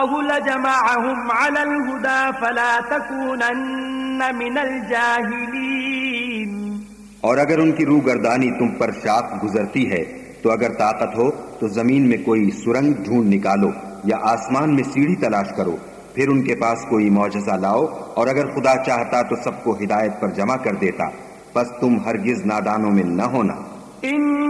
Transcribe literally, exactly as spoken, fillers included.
लजमअहुम अलल हुदा फला तकूनन्न मिनल जाहिलीन। और अगर उनकी रूगर्दानी तुम पर शाख गुजरती है तो अगर ताकत हो तो जमीन में कोई सुरंग ढूंढ निकालो या आसमान में सीढ़ी तलाश करो, फिर उनके पास कोई मौजज़ा लाओ, और अगर खुदा चाहता तो सबको हिदायत पर जमा कर देता, बस तुम हरगिज नादानों में न होना।